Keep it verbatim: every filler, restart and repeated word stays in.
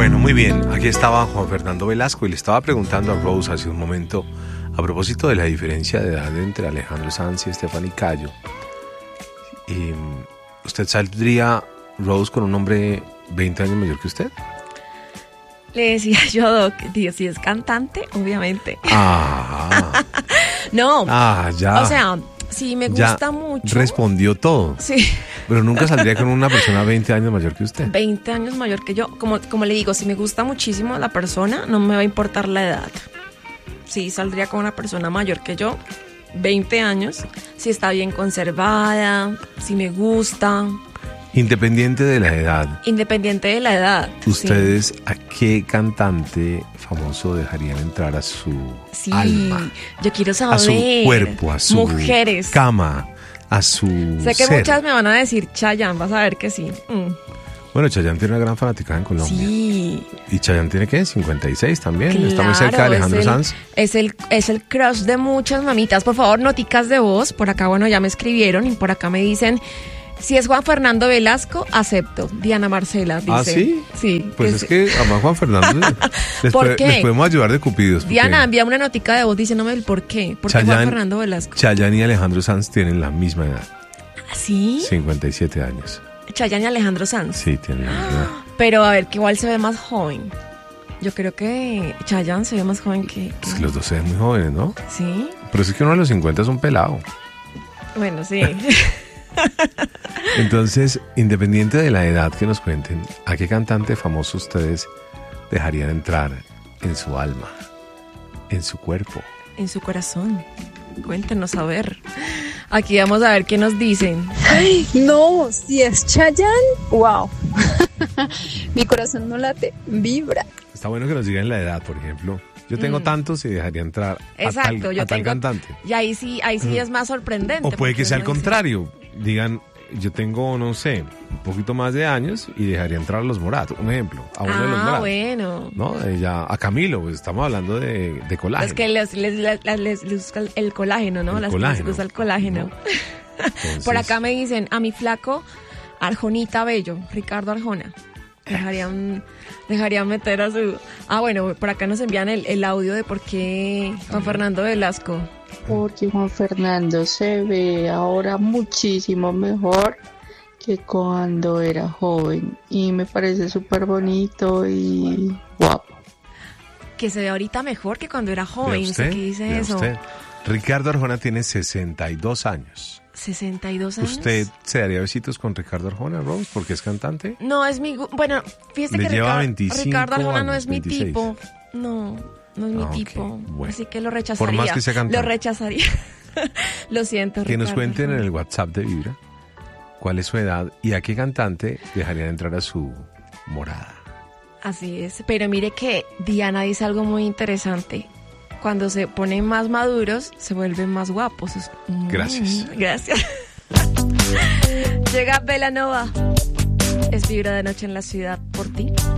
Bueno, muy bien. Aquí estaba Juan Fernando Velasco y le estaba preguntando a Rose hace un momento a propósito de la diferencia de edad entre Alejandro Sanz y Stephanie Cayo. Y, ¿usted saldría, Rose, con un hombre veinte años mayor que usted? Le decía yo, Doc, digo, si es cantante, obviamente. Ah. No. Ah, ya. O sea, si me gusta ya mucho. Respondió todo. Sí. Pero nunca saldría con una persona veinte años mayor que usted. veinte años mayor que yo. Como, como le digo, si me gusta muchísimo la persona, no me va a importar la edad. Sí, saldría con una persona mayor que yo, veinte años, si está bien conservada, si me gusta. Independiente de la edad. Independiente de la edad. ¿Ustedes sí. a qué cantante famoso dejarían entrar a su sí, alma? Yo quiero saber. A su cuerpo, a su mujeres. cama, a su Sé que ser. muchas me van a decir Chayanne, vas a ver que sí. Mm. Bueno, Chayanne tiene una gran fanaticada en Colombia. Sí. ¿Y Chayanne tiene qué? cincuenta y seis también. Claro, está muy cerca de Alejandro es el, Sanz. Es el, es el crush de muchas mamitas. Por favor, noticas de voz. Por acá, bueno, ya me escribieron y por acá me dicen... Si es Juan Fernando Velasco, acepto. Diana Marcela dice. ¿Ah, sí? Sí. Pues es que además Juan Fernando les, ¿Por puede, qué? les podemos ayudar de cupidos. Diana, envía una notica de voz diciéndome el por qué. ¿Por qué Chayanne, Juan Fernando Velasco? Chayanne y Alejandro Sanz tienen la misma edad. ¿Sí? cincuenta y siete años. Chayanne y Alejandro Sanz. Sí, tienen la misma edad. Pero a ver, que igual se ve más joven. Yo creo que Chayanne se ve más joven que... que... Es que los dos se ven muy jóvenes, ¿no? Sí. Pero es que uno de los cincuenta es un pelado. Bueno, sí. Entonces, independiente de la edad que nos cuenten, ¿a qué cantante famoso ustedes dejarían entrar en su alma, en su cuerpo? En su corazón. Cuéntenos a ver. Aquí vamos a ver qué nos dicen. Ay, no, si es Chayanne, wow. Mi corazón no late, vibra. Está bueno que nos digan la edad, por ejemplo. Yo tengo mm. tantos y dejaría entrar Exacto, a tal, yo a tal tengo, cantante. Y ahí sí, ahí sí mm. es más sorprendente. O puede que sea al contrario. Digan, yo tengo, no sé, un poquito más de años y dejaría entrar a los Morat, un ejemplo. A uno ah, de los Morat. bueno. ¿No? Ella, a Camilo, pues estamos hablando de, de colágeno. Es que les, les, les, les, les gusta el colágeno, ¿no? El Las colágeno. les gusta el colágeno. ¿No? Entonces... Por acá me dicen, a mi flaco, Arjonita Bello, Ricardo Arjona. Dejarían, dejarían meter a su... Ah, bueno, por acá nos envían el, el audio de por qué Juan Fernando Velasco. Porque Juan Fernando se ve ahora muchísimo mejor que cuando era joven. Y me parece súper bonito y guapo. Que se ve ahorita mejor que cuando era joven. ¿Usted? ¿Qué dice eso? Usted. Ricardo Arjona tiene sesenta y dos años. ¿sesenta y dos años? ¿Usted se daría besitos con Ricardo Arjona, Rose, porque es cantante? No, es mi... Bueno, fíjese Le que lleva Ricardo, veinticinco Ricardo Arjona años, no es mi veintiséis. tipo. No, no es mi ah, tipo. Okay. Bueno. Así que lo rechazaría. Por más que sea cantante. Lo rechazaría. Lo siento, Que Ricardo nos cuenten Arjona. en el WhatsApp de Vibra cuál es su edad y a qué cantante dejarían entrar a su morada. Así es. Pero mire que Diana dice algo muy interesante. Cuando se ponen más maduros, se vuelven más guapos. Mm, gracias. Gracias. Llega Belanova. Es Vibra de Noche en la Ciudad por ti.